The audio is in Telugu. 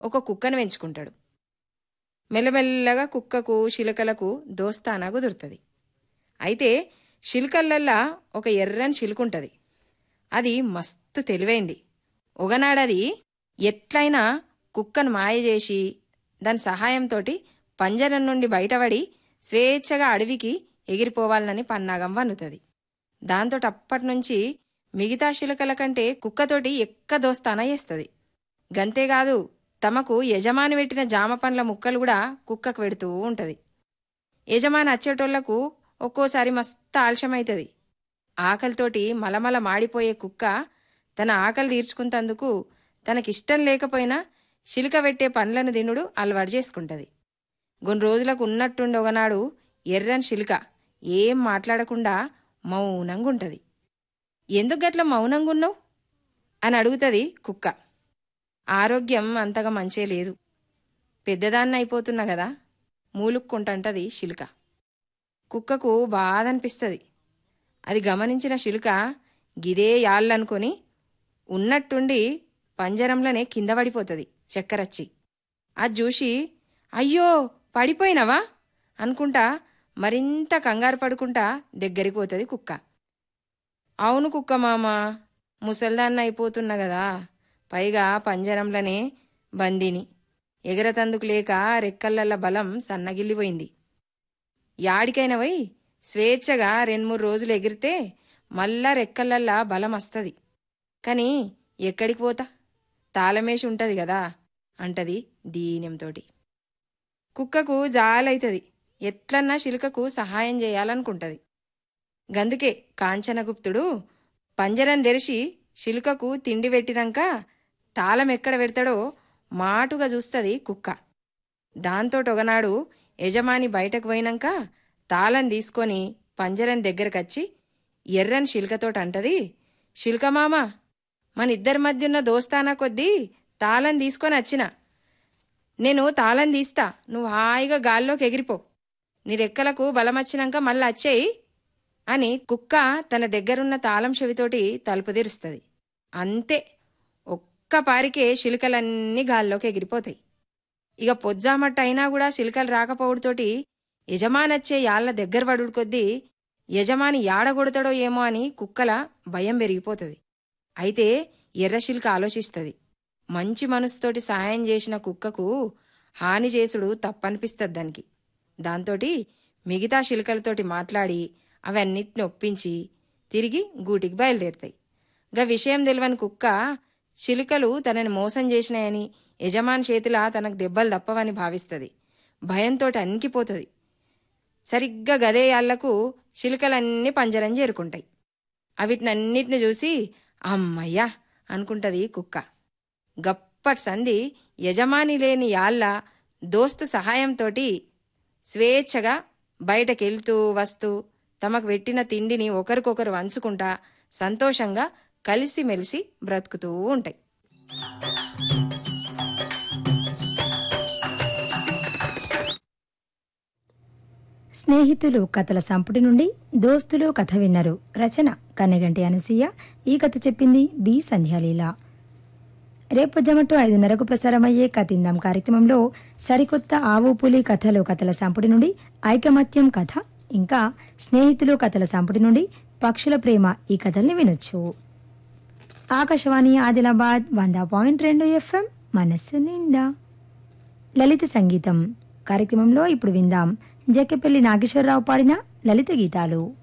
ఒక కుక్కను పెంచుకుంటాడు. మెల్లమెల్లగా కుక్కకు చిలుకలకు దోస్తానా కుదురుతుంది. అయితే చిలుకలల్లా ఒక ఎర్రని చిలుకుంటది. అది మస్తు తెలివైంది. ఒకనాడది ఎట్లయినా కుక్కను మాయ చేసి దాని సహాయంతోటి పంజరం నుండి బయటపడి స్వేచ్ఛగా అడవికి ఎగిరిపోవాలని పన్నాగం వన్నుతుంది. దాంతో అప్పటినుంచి మిగతా చిలుకల కంటే కుక్కతోటి ఎక్క దోస్తానా చేస్తుంది. గంతేకాదు, తమకు యజమాని పెట్టిన జామ పండ్ల ముక్కలు కూడా కుక్కకు పెడుతూ ఉంటది. యజమాని వచ్చేటోళ్లకు ఒక్కోసారి మస్తు ఆలస్యమవుతుంది. ఆకలితోటి మలమల మాడిపోయే కుక్క తన ఆకలి తీర్చుకుంటందుకు తనకిష్టం లేకపోయినా చిలుక పెట్టే పండ్లను తినుడు అలవాటు చేసుకుంటది. కొన్ని రోజులకు ఉన్నట్టుండి ఒకనాడు ఎర్రని చిలుక ఏం మాట్లాడకుండా మౌనంగా ఉంటది. ఎందుకు గట్ల మౌనంగున్నావు అని అడుగుతుంది కుక్క. ఆరోగ్యం అంతగా మంచే లేదు, పెద్దదాన్ని అయిపోతున్నా కదా మూలుక్కుంటంటది చిలుక. కుక్కకు బాధ అనిపిస్తుంది. అది గమనించిన చిలుక గిదే యాళ్ళనుకొని ఉన్నట్టుండి పంజరంలోనే కింద పడిపోతుంది చక్కరచ్చి. అది చూసి అయ్యో పడిపోయినవా అనుకుంటా మరింత కంగారు పడుకుంటా దగ్గరికి పోతుంది కుక్క. అవును కుక్క మామ, ముసల్దాన్న అయిపోతున్నా కదా, పైగా పంజరంలోనే బందీని, ఎగరతందుకు లేక రెక్కలల్ల బలం సన్నగిల్లిపోయింది. యాడికైనా పోయి స్వేచ్ఛగా 2-3 రోజులు ఎగిరితే మళ్ళా రెక్కలల్లా బలం వస్తుంది. కాని ఎక్కడికి పోతా, తాళమేసి ఉంటది కదా అంటది దీనంతోటి. కుక్కకు జాలైతది. ఎట్లన్నా చిలుకకు సహాయం చేయాలనుకుంటది. గందుకే కాంచనగుప్తుడు పంజరం తెరిచి చిలుకకు తిండి పెట్టినాక తాళం ఎక్కడ పెడతాడో మాటుగా చూస్తుంది కుక్క. దాంతోటి ఒకనాడు యజమాని బయటకు పోయినాక తాళం తీసుకొని పంజరం దగ్గరకొచ్చి ఎర్రని చిలుకతోటి అంటది, చిలుకమామ, మన ఇద్దరి మధ్యున్న దోస్తానా కొద్దీ తాళం తీసుకొని వచ్చిన. నేను తాళం తీస్తా, నువ్వు హాయిగా గాల్లోకి ఎగిరిపో, నీ రెక్కలకు బలమొచ్చినాక మళ్ళీ వచ్చేయి అని కుక్క తన దగ్గరున్న తాళం చెవితోటి తలుపు తెరుస్తుంది. అంతే, ఒక్క పారికే చిలుకలన్నీ గాల్లోకి ఎగిరిపోతాయి. ఇక పొజ్జామట్ట అయినా కూడా చిలుకలు రాకపోవడంతోటి యజమానొచ్చే యాళ్ల దగ్గర పడుడు కొద్దీ యజమాని యాడగొడతాడో ఏమో అని కుక్కల భయం పెరిగిపోతుంది. అయితే ఎర్రశిల్క ఆలోచిస్తుంది, మంచి మనసుతోటి సాయం చేసిన కుక్కకు హాని చేసుడు తప్పనిపిస్తుంది దానికి. దాంతోటి మిగతా శిల్కలతోటి మాట్లాడి అవన్నిటిని ఒప్పించి తిరిగి గూటికి బయలుదేరుతాయి. గా విషయం తెలియని కుక్క చిలుకలు తనని మోసం చేసినాయని, యజమాని చేతిలా తనకు దెబ్బలు తప్పవని భావిస్తుంది. భయంతోటి అణికిపోతుంది. సరిగ్గా గదే యాళ్లకు చిలుకలన్నీ పంజరం చేరుకుంటాయి. అవిటినన్నిటిని చూసి అమ్మయ్యా అనుకుంటది కుక్క. గప్పటి సంధి యజమాని లేని యాళ్ల దోస్తు సహాయంతోటి స్వేచ్ఛగా బయటకెళ్తూ వస్తూ తమకు పెట్టిన తిండిని ఒకరికొకరు వంచుకుంటా సంతోషంగా కలిసిమెలిసి బ్రతుకుతూ ఉంటాయి. స్నేహితులు కథల సంపుటి నుండి దోస్తులు కథ విన్నారు. రచన కన్నెగంటి అనసూయ. ఈ కథ చెప్పింది బి సంధ్యాలీల. రేపు జమటు 5:30కు ప్రసారమయ్యే కథిందాం కార్యక్రమంలో సరికొత్త ఆవు పులి కథలు కథల సంపుటి నుండి ఐకమత్యం కథ, ఇంకా స్నేహితులు కథల సంపుటి నుండి పక్షుల ప్రేమ ఈ కథల్ని వినొచ్చు. ఆకాశవాణి ఆదిలాబాద్ 100.2 FM మనస్సు నిండా. లలిత సంగీతం కార్యక్రమంలో ఇప్పుడు విందాం జక్కెపల్లి నాగేశ్వరరావు పాడిన లలిత గీతాలు.